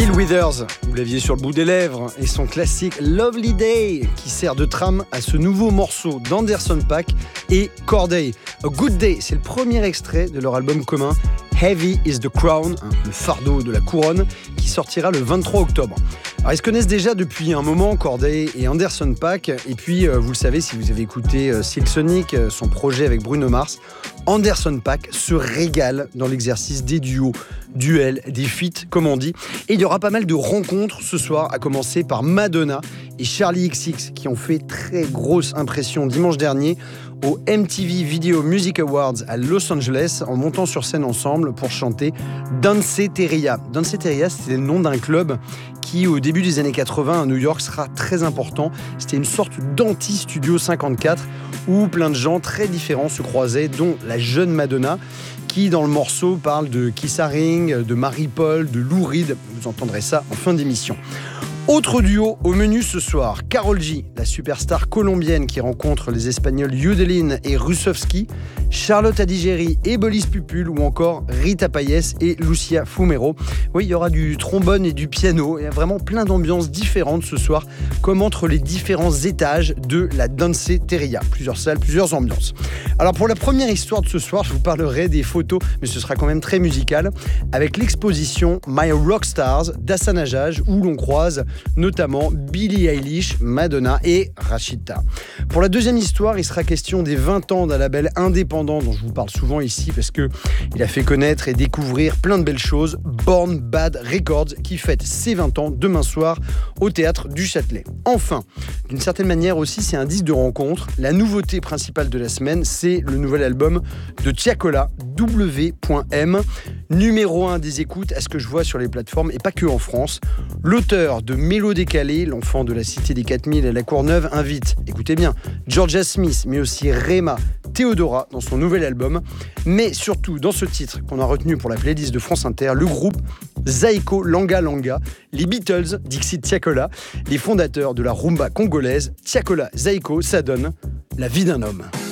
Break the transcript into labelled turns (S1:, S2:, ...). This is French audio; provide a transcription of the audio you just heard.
S1: Bill Withers, vous l'aviez sur le bout des lèvres, et son classique Lovely Day qui sert de trame à ce nouveau morceau d'Anderson .Paak et Corday. A Good Day, c'est le premier extrait de leur album commun Heavy is the Crown, le fardeau de la couronne, qui sortira le 23 octobre. Alors, ils se connaissent déjà depuis un moment, Corday et Anderson .Paak, et puis vous le savez si vous avez écouté Silk Sonic, son projet avec Bruno Mars, Anderson .Paak se régale dans l'exercice des duos, duels, des feats comme on dit, et il y aura pas mal de rencontres ce soir, à commencer par Madonna et Charli XX qui ont fait très grosse impression dimanche dernier au MTV Video Music Awards à Los Angeles en montant sur scène ensemble pour chanter Danceteria. Danceteria, c'était le nom d'un club qui, au début des années 80 à New York, sera très important. C'était une sorte d'anti-Studio 54 où plein de gens très différents se croisaient, dont la jeune Madonna qui, dans le morceau, parle de Keith Haring, de Marie-Paul, de Lou Reed. Vous entendrez ça en fin d'émission. Autre duo au menu ce soir, Karol G, la superstar colombienne qui rencontre les Espagnols Yudelin et Russovski, Charlotte Adigéry et Bolis Pupul, ou encore Rita Payés et Lucia Fumero. Oui, il y aura du trombone et du piano, il y a vraiment plein d'ambiances différentes ce soir, comme entre les différents étages de la Danceteria. Plusieurs salles, plusieurs ambiances. Alors pour la première histoire de ce soir, je vous parlerai des photos, mais ce sera quand même très musical, avec l'exposition My Rockstars d'Hassan Hajjaj, où l'on croise notamment Billie Eilish, Madonna et Rachida. Pour la deuxième histoire, il sera question des 20 ans d'un label indépendant dont je vous parle souvent ici parce qu'il a fait connaître et découvrir plein de belles choses, Born Bad Records, qui fête ses 20 ans demain soir au Théâtre du Châtelet. Enfin, d'une certaine manière aussi, c'est un disque de rencontre. La nouveauté principale de la semaine, c'est le nouvel album de Tiakola, W.M, numéro 1 des écoutes à ce que je vois sur les plateformes et pas que en France. L'auteur de Mélo décalé, l'enfant de la Cité des 4000 à la Courneuve, invite, écoutez bien, Georgia Smith, mais aussi Rema, Theodora dans son nouvel album, mais surtout dans ce titre qu'on a retenu pour la playlist de France Inter, le groupe Zaiko Langa Langa, les Beatles, Dixit Tiakola, les fondateurs de la rumba congolaise, Tiakola Zaiko, ça donne La vie d'un homme.